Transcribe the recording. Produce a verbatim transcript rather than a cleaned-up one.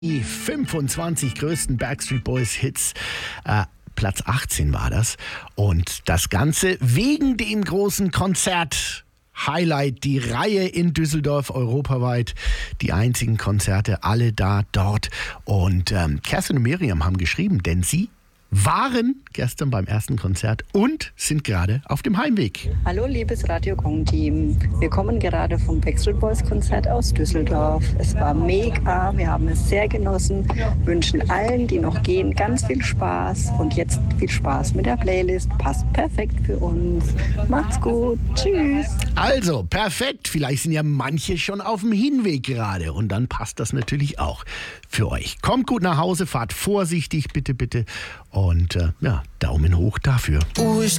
Die fünfundzwanzig größten Backstreet Boys Hits. Äh, Platz achtzehn war das. Und das Ganze wegen dem großen Konzert. Highlight, die Reihe in Düsseldorf europaweit. Die einzigen Konzerte, alle da, dort. Und ähm, Kerstin und Miriam haben geschrieben, denn sie waren gestern beim ersten Konzert und sind gerade auf dem Heimweg. Hallo liebes Radio Kong-Team. Wir kommen gerade vom Backstreet Boys Konzert aus Düsseldorf. Es war mega, wir haben es sehr genossen, wünschen allen, die noch gehen, ganz viel Spaß und jetzt viel Spaß mit der Playlist. Passt perfekt für uns. Macht's gut. Tschüss. Also, perfekt. Vielleicht sind ja manche schon auf dem Hinweg gerade und dann passt das natürlich auch für euch. Kommt gut nach Hause, fahrt vorsichtig, bitte, bitte. Und äh, ja, Daumen hoch dafür. Oh, ich